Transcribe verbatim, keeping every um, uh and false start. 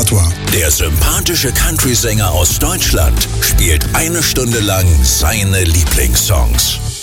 Repertoire. Der sympathische Country-Sänger aus Deutschland spielt eine Stunde lang seine Lieblingssongs.